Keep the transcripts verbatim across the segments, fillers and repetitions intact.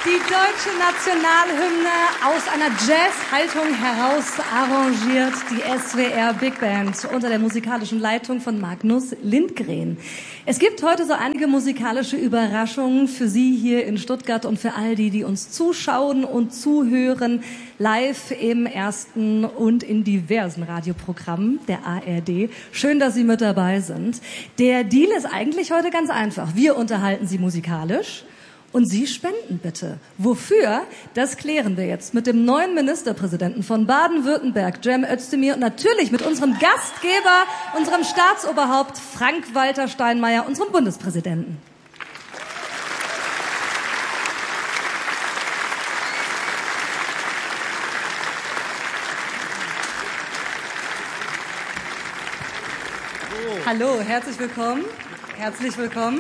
Die deutsche Nationalhymne aus einer Jazz-Haltung heraus arrangiert die S W R Big Band unter der musikalischen Leitung von Magnus Lindgren. Es gibt heute so einige musikalische Überraschungen für Sie hier in Stuttgart und für all die, die uns zuschauen und zuhören, live im ersten und in diversen Radioprogrammen der A R D. Schön, dass Sie mit dabei sind. Der Deal ist eigentlich heute ganz einfach. Wir unterhalten Sie musikalisch. Und Sie spenden bitte. Wofür? Das klären wir jetzt mit dem neuen Ministerpräsidenten von Baden-Württemberg, Cem Özdemir, und natürlich mit unserem Gastgeber, unserem Staatsoberhaupt Frank-Walter Steinmeier, unserem Bundespräsidenten. Oh. Hallo, herzlich willkommen. Herzlich willkommen.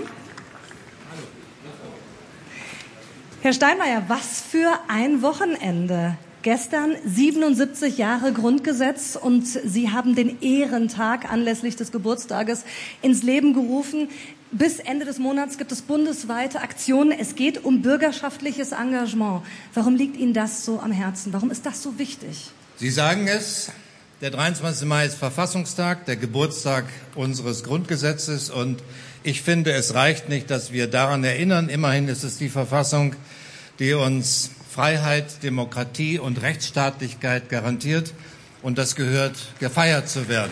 Herr Steinmeier, was für ein Wochenende. Gestern siebenundsiebzig Jahre Grundgesetz und Sie haben den Ehrentag anlässlich des Geburtstages ins Leben gerufen. Bis Ende des Monats gibt es bundesweite Aktionen. Es geht um bürgerschaftliches Engagement. Warum liegt Ihnen das so am Herzen? Warum ist das so wichtig? Sie sagen es, der dreiundzwanzigste Mai ist Verfassungstag, der Geburtstag unseres Grundgesetzes, und ich finde, es reicht nicht, dass wir daran erinnern. Immerhin ist es die Verfassung, die uns Freiheit, Demokratie und Rechtsstaatlichkeit garantiert, und das gehört gefeiert zu werden.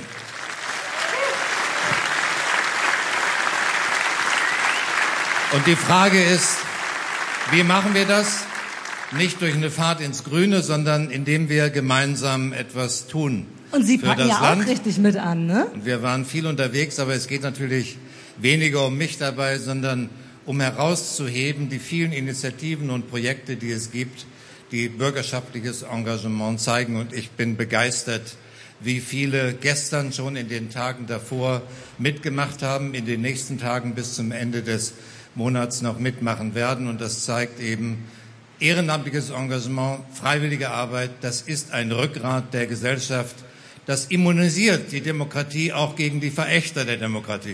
Und die Frage ist, wie machen wir das? Nicht durch eine Fahrt ins Grüne, sondern indem wir gemeinsam etwas tun. Und Sie packen ja auch richtig mit an, ne? Und wir waren viel unterwegs, aber es geht natürlich weniger um mich dabei, sondern um herauszuheben die vielen Initiativen und Projekte, die es gibt, die bürgerschaftliches Engagement zeigen. Und ich bin begeistert, wie viele gestern schon in den Tagen davor mitgemacht haben, in den nächsten Tagen bis zum Ende des Monats noch mitmachen werden. Und das zeigt eben, ehrenamtliches Engagement, freiwillige Arbeit, das ist ein Rückgrat der Gesellschaft. Das immunisiert die Demokratie auch gegen die Verächter der Demokratie.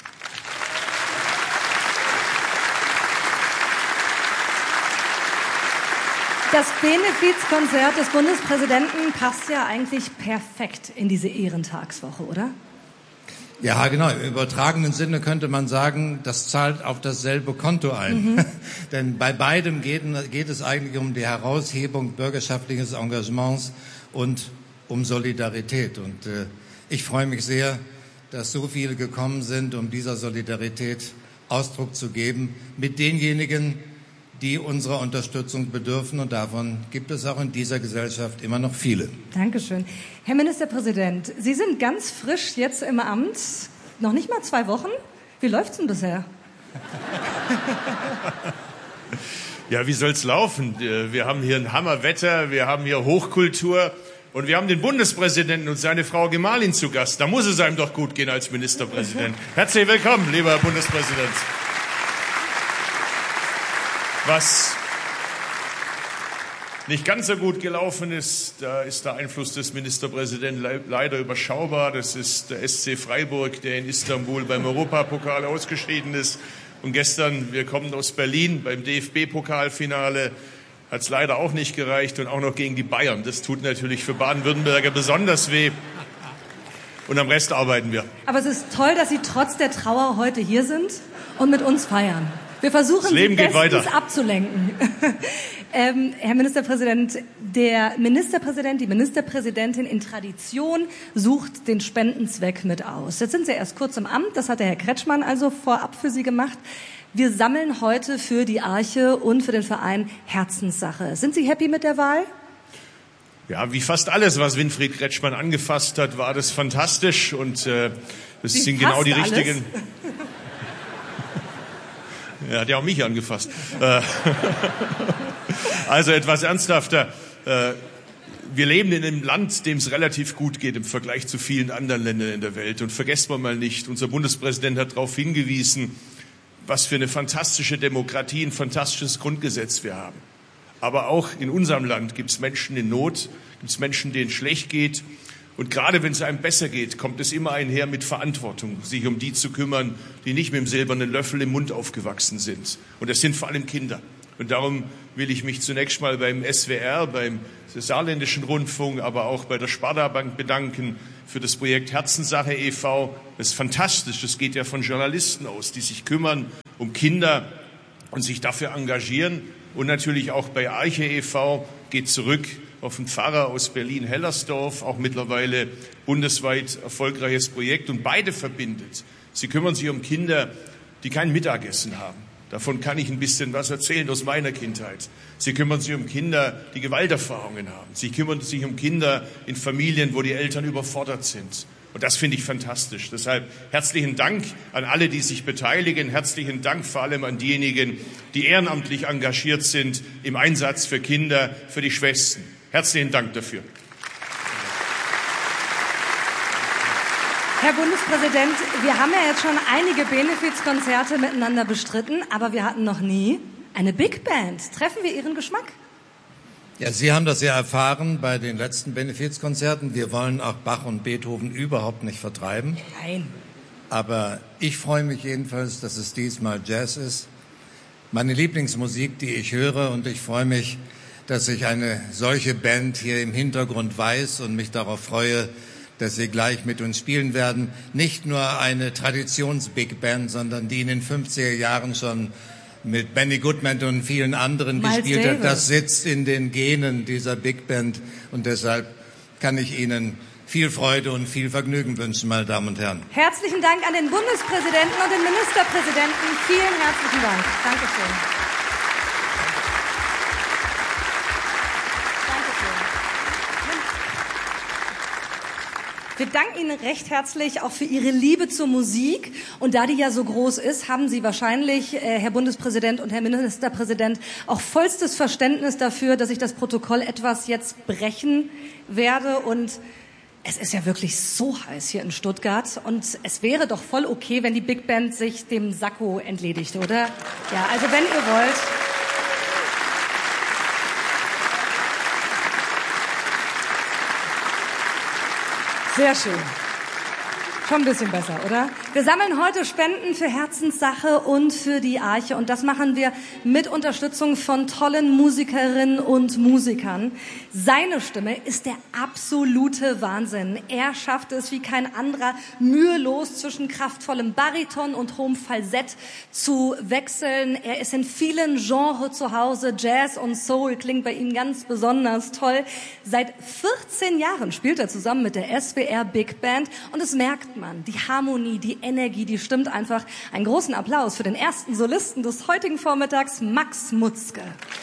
Das Benefizkonzert des Bundespräsidenten passt ja eigentlich perfekt in diese Ehrentagswoche, oder? Ja, genau. Im übertragenen Sinne könnte man sagen, das zahlt auf dasselbe Konto ein. Mhm. Denn bei beidem geht, geht es eigentlich um die Heraushebung bürgerschaftliches Engagements und um Solidarität. Und äh, ich freue mich sehr, dass so viele gekommen sind, um dieser Solidarität Ausdruck zu geben mit denjenigen, die unserer Unterstützung bedürfen. Und davon gibt es auch in dieser Gesellschaft immer noch viele. Dankeschön. Herr Ministerpräsident, Sie sind ganz frisch jetzt im Amt. Noch nicht mal zwei Wochen. Wie läuft's denn bisher? Ja, wie soll's laufen? Wir haben hier ein Hammerwetter, wir haben hier Hochkultur und wir haben den Bundespräsidenten und seine Frau Gemahlin zu Gast. Da muss es einem doch gut gehen als Ministerpräsident. Herzlich willkommen, lieber Herr Bundespräsident. Was nicht ganz so gut gelaufen ist, da ist der Einfluss des Ministerpräsidenten leider überschaubar. Das ist der S C Freiburg, der in Istanbul beim Europapokal ausgeschieden ist. Und gestern, wir kommen aus Berlin, beim D F B-Pokalfinale hat es leider auch nicht gereicht, und auch noch gegen die Bayern. Das tut natürlich für Baden-Württemberger besonders weh. Und am Rest arbeiten wir. Aber es ist toll, dass Sie trotz der Trauer heute hier sind und mit uns feiern. Wir versuchen, Sie bestens abzulenken. ähm, Herr Ministerpräsident, der Ministerpräsident, die Ministerpräsidentin in Tradition sucht den Spendenzweck mit aus. Jetzt sind Sie erst kurz im Amt, das hat der Herr Kretschmann also vorab für Sie gemacht. Wir sammeln heute für die Arche und für den Verein Herzenssache. Sind Sie happy mit der Wahl? Ja, wie fast alles, was Winfried Kretschmann angefasst hat, war das fantastisch, und äh, das wie sind genau die alles? richtigen. Er hat ja auch mich angefasst. Also etwas ernsthafter. Wir leben in einem Land, dem es relativ gut geht im Vergleich zu vielen anderen Ländern in der Welt. Und vergessen wir mal nicht, unser Bundespräsident hat darauf hingewiesen, was für eine fantastische Demokratie, ein fantastisches Grundgesetz wir haben. Aber auch in unserem Land gibt es Menschen in Not, gibt es Menschen, denen es schlecht geht. Und gerade wenn es einem besser geht, kommt es immer einher mit Verantwortung, sich um die zu kümmern, die nicht mit dem silbernen Löffel im Mund aufgewachsen sind. Und das sind vor allem Kinder. Und darum will ich mich zunächst mal beim S W R, beim Saarländischen Rundfunk, aber auch bei der Sparda Bank bedanken für das Projekt Herzenssache e V. Das ist fantastisch. Das geht ja von Journalisten aus, die sich kümmern um Kinder und sich dafür engagieren. Und natürlich auch bei Arche e V geht zurück auf einen Pfarrer aus Berlin-Hellersdorf, auch mittlerweile bundesweit erfolgreiches Projekt. Und beide verbindet. Sie kümmern sich um Kinder, die kein Mittagessen haben. Davon kann ich ein bisschen was erzählen aus meiner Kindheit. Sie kümmern sich um Kinder, die Gewalterfahrungen haben. Sie kümmern sich um Kinder in Familien, wo die Eltern überfordert sind. Und das finde ich fantastisch. Deshalb herzlichen Dank an alle, die sich beteiligen. Herzlichen Dank vor allem an diejenigen, die ehrenamtlich engagiert sind im Einsatz für Kinder, für die Schwächsten. Herzlichen Dank dafür. Herr Bundespräsident, wir haben ja jetzt schon einige Benefizkonzerte miteinander bestritten, aber wir hatten noch nie eine Big Band. Treffen wir Ihren Geschmack? Ja, Sie haben das ja erfahren bei den letzten Benefizkonzerten. Wir wollen auch Bach und Beethoven überhaupt nicht vertreiben. Nein. Aber ich freue mich jedenfalls, dass es diesmal Jazz ist. Meine Lieblingsmusik, die ich höre, und ich freue mich, dass ich eine solche Band hier im Hintergrund weiß und mich darauf freue, dass sie gleich mit uns spielen werden. Nicht nur eine Traditions-Big Band, sondern die in den fünfziger Jahren schon mit Benny Goodman und vielen anderen Miles gespielt Davis. hat. Das sitzt in den Genen dieser Big Band. Und deshalb kann ich Ihnen viel Freude und viel Vergnügen wünschen, meine Damen und Herren. Herzlichen Dank an den Bundespräsidenten und den Ministerpräsidenten. Vielen herzlichen Dank. Dankeschön. Wir danken Ihnen recht herzlich auch für Ihre Liebe zur Musik. Und da die ja so groß ist, haben Sie wahrscheinlich, äh, Herr Bundespräsident und Herr Ministerpräsident, auch vollstes Verständnis dafür, dass ich das Protokoll etwas jetzt brechen werde. Und es ist ja wirklich so heiß hier in Stuttgart. Und es wäre doch voll okay, wenn die Big Band sich dem Sakko entledigt, oder? Ja, also wenn ihr wollt. Sehr schön. Schon ein bisschen besser, oder? Wir sammeln heute Spenden für Herzenssache und für die Arche. Und das machen wir mit Unterstützung von tollen Musikerinnen und Musikern. Seine Stimme ist der absolute Wahnsinn. Er schafft es wie kein anderer, mühelos zwischen kraftvollem Bariton und hohem Falsett zu wechseln. Er ist in vielen Genres zu Hause. Jazz und Soul klingt bei ihm ganz besonders toll. Seit vierzehn Jahren spielt er zusammen mit der S W R Big Band. Und es merkt man, die Harmonie, die Energie, die stimmt einfach. Einen großen Applaus für den ersten Solisten des heutigen Vormittags, Max Mutzke.